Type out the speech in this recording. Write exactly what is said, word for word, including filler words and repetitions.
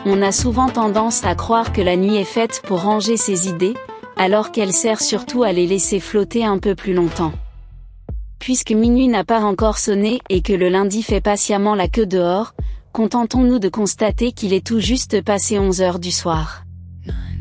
On a souvent tendance à croire que la nuit est faite pour ranger ses idées, alors qu'elle sert surtout à les laisser flotter un peu plus longtemps. Puisque minuit n'a pas encore sonné et que le lundi fait patiemment la queue dehors, contentons-nous de constater qu'il est tout juste passé onze heures du soir.